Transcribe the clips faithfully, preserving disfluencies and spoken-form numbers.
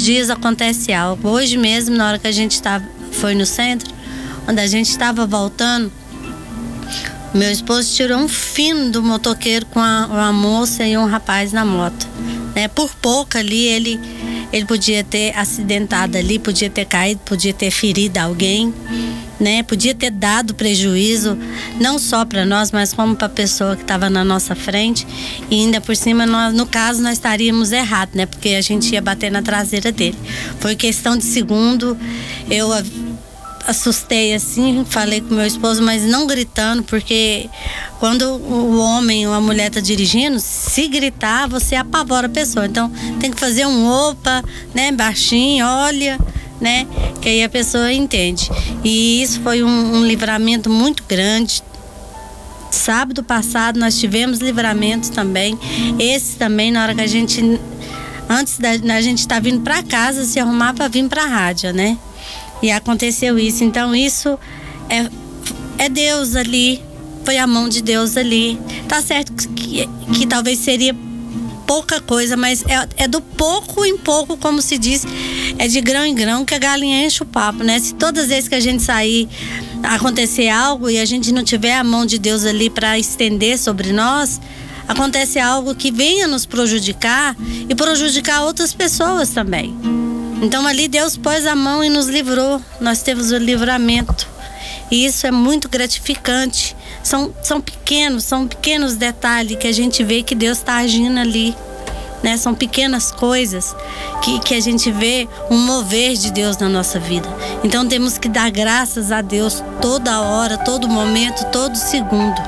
dias acontece algo. Hoje mesmo, na hora que a gente tava, foi no centro, quando a gente estava voltando, meu esposo tirou um fino do motoqueiro com a, uma moça e um rapaz na moto, né? Por pouco ali ele, ele podia ter acidentado ali, podia ter caído, podia ter ferido alguém, né? Podia ter dado prejuízo, não só para nós, mas como para a pessoa que estava na nossa frente. E ainda por cima, nós, no caso, nós estaríamos errados, né? Porque a gente ia bater na traseira dele. Foi questão de segundo. Eu assustei assim, falei com meu esposo, mas não gritando, porque quando o homem ou a mulher tá dirigindo, se gritar, você apavora a pessoa. Então tem que fazer um opa, né, baixinho, olha, né, que aí a pessoa entende. E isso foi um, um livramento muito grande. Sábado passado nós tivemos livramento também. Esse também, na hora que a gente, antes da a gente estar tá vindo para casa, se arrumar para vir para a rádio, né? E aconteceu isso. Então isso é, é Deus ali, foi a mão de Deus ali. Tá certo que, que talvez seria pouca coisa, mas é, é do pouco em pouco, como se diz, é de grão em grão que a galinha enche o papo, né? Se todas as vezes que a gente sair, acontecer algo e a gente não tiver a mão de Deus ali para estender sobre nós, acontece algo que venha nos prejudicar e prejudicar outras pessoas também. Então ali Deus pôs a mão e nos livrou, nós temos o livramento, e isso é muito gratificante. São, são pequenos, são pequenos detalhes que a gente vê que Deus está agindo ali, né? São pequenas coisas que, que a gente vê um mover de Deus na nossa vida. Então temos que dar graças a Deus toda hora, todo momento, todo segundo.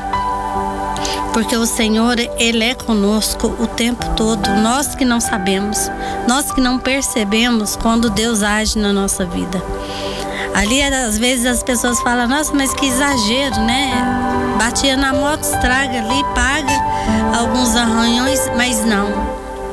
Porque o Senhor, Ele é conosco o tempo todo. Nós que não sabemos, nós que não percebemos quando Deus age na nossa vida. Ali, às vezes, as pessoas falam, nossa, mas que exagero, né? Batia na moto, estraga ali, paga alguns arranhões, mas não.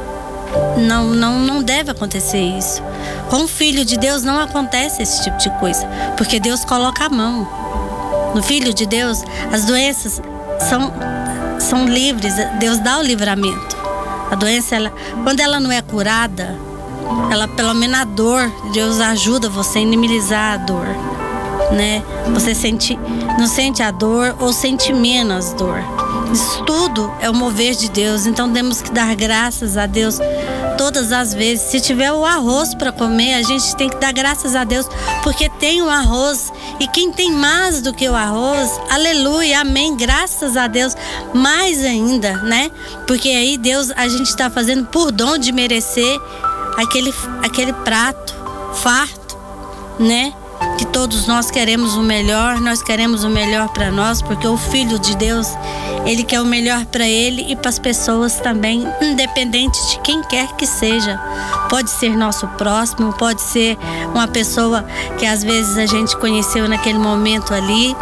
Não, não, não deve acontecer isso. Com o Filho de Deus não acontece esse tipo de coisa, porque Deus coloca a mão. No Filho de Deus, as doenças são... são livres, Deus dá o livramento. A doença, ela, quando ela não é curada, ela, pelo menos a dor, Deus ajuda você a minimizar a dor, né? Você sente, não sente a dor ou sente menos dor. Isso tudo é o mover de Deus. Então temos que dar graças a Deus todas as vezes. Se tiver o arroz para comer, a gente tem que dar graças a Deus, porque tem o arroz. E quem tem mais do que o arroz, aleluia, amém, graças a Deus, mais ainda, né? Porque aí Deus, a gente está fazendo por dom de merecer aquele, aquele prato farto, né? Que todos nós queremos o melhor, nós queremos o melhor para nós, porque o Filho de Deus, Ele quer o melhor para Ele e para as pessoas também, independente de quem quer que seja. Pode ser nosso próximo, pode ser uma pessoa que às vezes a gente conheceu naquele momento ali,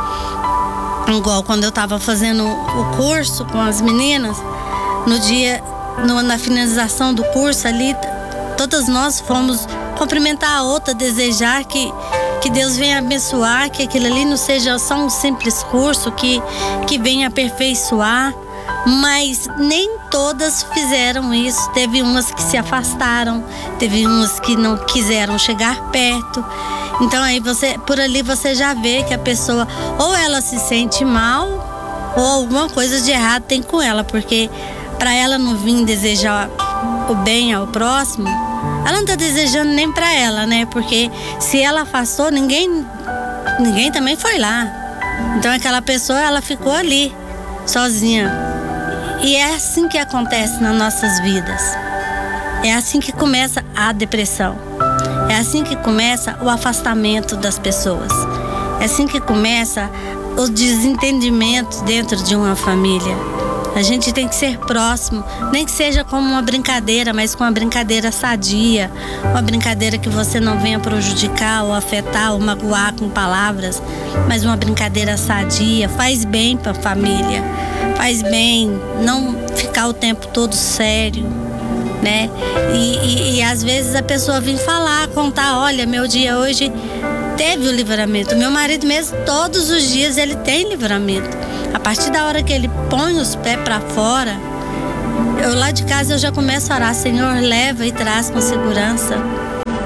igual quando eu estava fazendo o curso com as meninas, no dia, no, na finalização do curso ali, todas nós fomos cumprimentar a outra, desejar que que Deus venha abençoar, que aquilo ali não seja só um simples curso, que, que venha aperfeiçoar, mas nem todas fizeram isso. Teve umas que se afastaram, teve umas que não quiseram chegar perto. Então aí você, por ali você já vê que a pessoa, ou ela se sente mal, ou alguma coisa de errado tem com ela, porque para ela não vir desejar o bem ao próximo, ela não tá desejando nem pra ela, né? Porque se ela afastou, ninguém, ninguém também foi lá. Então aquela pessoa, ela ficou ali, sozinha. E é assim que acontece nas nossas vidas. É assim que começa a depressão. É assim que começa o afastamento das pessoas. É assim que começa o desentendimento dentro de uma família. A gente tem que ser próximo, nem que seja como uma brincadeira, mas com uma brincadeira sadia, uma brincadeira que você não venha prejudicar ou afetar ou magoar com palavras, mas uma brincadeira sadia. Faz bem para a família, faz bem não ficar o tempo todo sério, né? E, e, e às vezes a pessoa vem falar, contar, olha, meu dia hoje teve o livramento. Meu marido mesmo, todos os dias ele tem livramento. A partir da hora que ele põe os pés para fora, eu lá de casa eu já começo a orar, Senhor, leva e traz com segurança.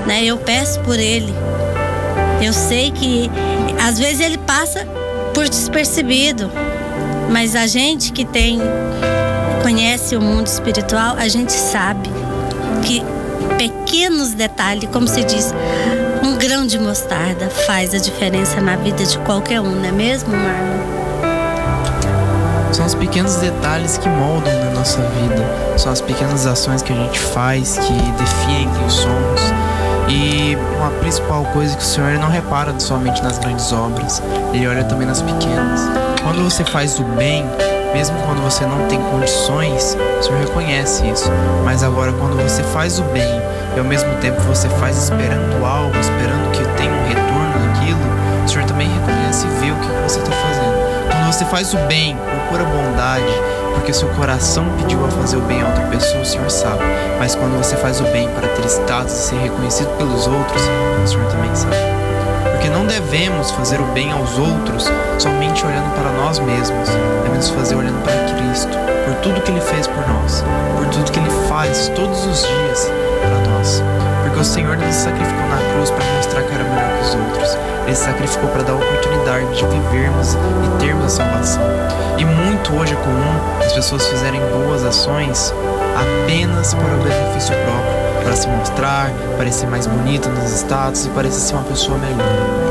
né? Eu peço por ele. Eu sei que às vezes ele passa por despercebido, mas a gente que tem conhece o mundo espiritual, a gente sabe que pequenos detalhes, como se diz, um grão de mostarda faz a diferença na vida de qualquer um, não é mesmo, Marlon? São os pequenos detalhes que moldam na nossa vida. São as pequenas ações que a gente faz que definem quem somos. E uma principal coisa que o Senhor não repara somente nas grandes obras, Ele olha também nas pequenas. Quando você faz o bem, mesmo quando você não tem condições, o Senhor reconhece isso. Mas agora, quando você faz o bem e ao mesmo tempo você faz esperando algo, esperando que tenha um retorno daquilo, o Senhor também reconhece e vê o que você está fazendo. Quando você faz o bem por pura bondade, porque seu coração pediu a fazer o bem a outra pessoa, o Senhor sabe. Mas quando você faz o bem para ter status e ser reconhecido pelos outros, o Senhor também sabe. Porque não devemos fazer o bem aos outros somente olhando para nós mesmos. Devemos fazer olhando para Cristo, por tudo que Ele fez por nós, por tudo que Ele faz todos os dias para nós. Porque o Senhor nos sacrificou na cruz para mostrar que era melhor que os outros. Ele se sacrificou para dar a oportunidade de vivermos e termos a salvação. E muito hoje é comum as pessoas fizerem boas ações apenas para o benefício próprio, para se mostrar, parecer mais bonita nos status e parecer ser uma pessoa melhor.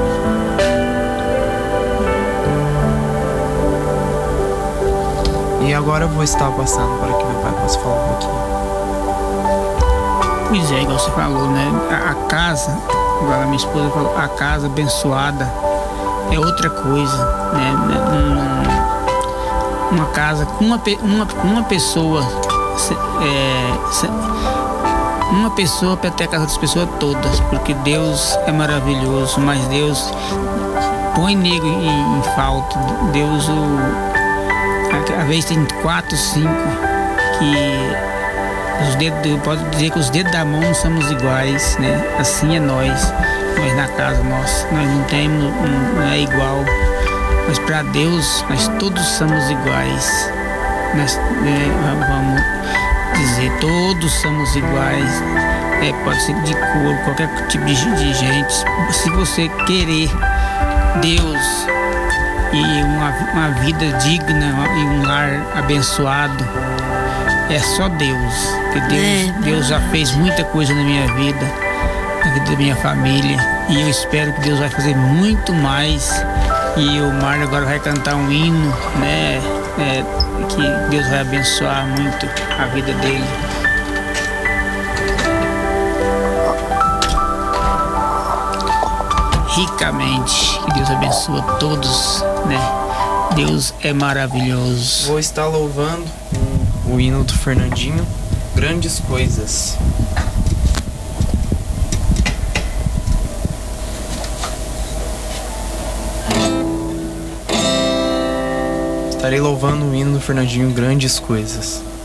E agora eu vou estar passando para que meu pai possa falar um pouquinho. Pois é, igual você falou, né? A, a casa, igual a minha esposa falou, a casa abençoada é outra coisa, né? Uma, uma casa com uma, uma, uma pessoa, é, uma pessoa para ter a casa das pessoas todas, porque Deus é maravilhoso, mas Deus põe nego em, em falta. Deus, o, às vezes tem quatro, cinco que os dedos, pode dizer que os dedos da mão não somos iguais, né? Assim é nós, mas na casa nós, nós não temos, não é igual, mas para Deus nós todos somos iguais. Nós, né, vamos dizer, todos somos iguais. É, pode ser de cor, qualquer tipo de, de gente. Se você querer Deus e uma, uma vida digna e um lar abençoado, é só Deus. Porque Deus, é, Deus já fez muita coisa na minha vida, na vida da minha família, e eu espero que Deus vai fazer muito mais. E o Marlon agora vai cantar um hino, né? É, que Deus vai abençoar muito a vida dele. Ricamente, que Deus abençoe a todos, né? Deus é maravilhoso. Vou estar louvando o hino do Fernandinho, Grandes Coisas. Estarei louvando o hino do Fernandinho, Grandes Coisas.